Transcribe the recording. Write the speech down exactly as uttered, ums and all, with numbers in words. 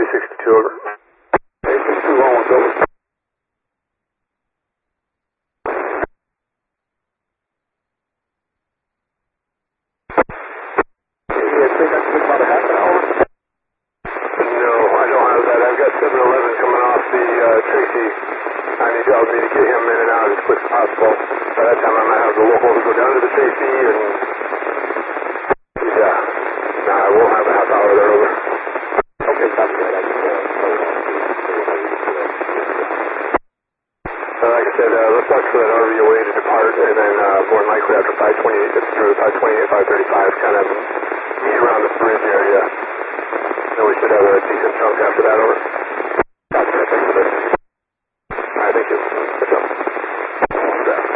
three sixty-two, over. three sixty-two, one one's over. Yeah, I think that took about a half an hour. No, I don't have that. I've got seven eleven coming off the uh, Tracy. I need y'all to get him in and out as quick as possible. By that time, I might have the locals go down to the Tracy and... Yeah. Nah, I won't have a half hour there, over. Okay, copy that. I can uh, hold on to Uh, like I said, uh, let's watch for that R V O A to depart, and then uh, more than likely after five twenty-eight gets through, five twenty-eight